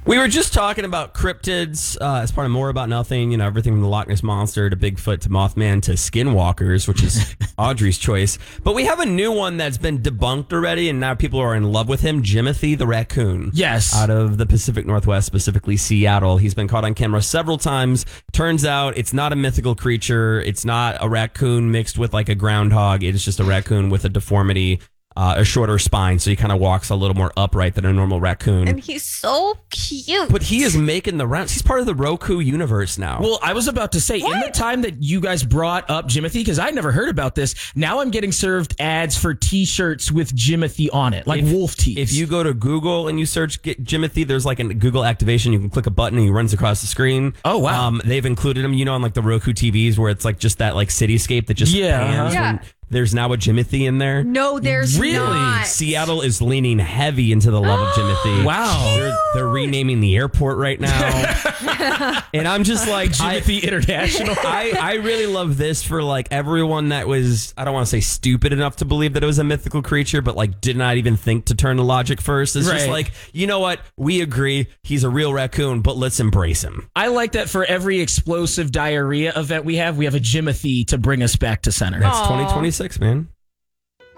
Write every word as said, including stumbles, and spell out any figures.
We were just talking about cryptids uh, as part of More About Nothing. You know, everything from the Loch Ness Monster to Bigfoot to Mothman to Skinwalkers, which is Audrey's choice. But we have a new one that's been debunked already, and now people are in love with him, Jimothy the raccoon. Yes. Out of the Pacific Northwest, specifically Seattle. He's been caught on camera several times. Turns out it's not a mythical creature. It's not a raccoon mixed with like a groundhog. It's just a raccoon with a deformity. Uh, a shorter spine, so he kind of walks a little more upright than a normal raccoon. And he's so cute. But he is making the rounds. He's part of the Roku universe now. Well, I was about to say, what? in the time that you guys brought up Jimothy, because I'd never heard about this, now I'm getting served ads for T-shirts with Jimothy on it, like if, wolf teeth. If you go to Google and you search get Jimothy, there's like a Google activation. You can click a button and he runs across the screen. Oh, wow. Um, they've included him, you know, on like the Roku T Vs where it's like just that like cityscape that just yeah, pans. yeah. When, There's now a Jimothy in there. No, there's really? not. Seattle is leaning heavy into the love of Jimothy. Wow. They're, they're renaming the airport right now. And I'm just like, Jimothy I, International. I, I really love this for like everyone that was, I don't want to say stupid enough to believe that it was a mythical creature, but like did not even think to turn to logic first. It's right. just like, you know what? We agree. He's a real raccoon, but let's embrace him. I like that for every explosive diarrhea event we have, we have a Jimothy to bring us back to center. That's Aww. twenty twenty-six, man.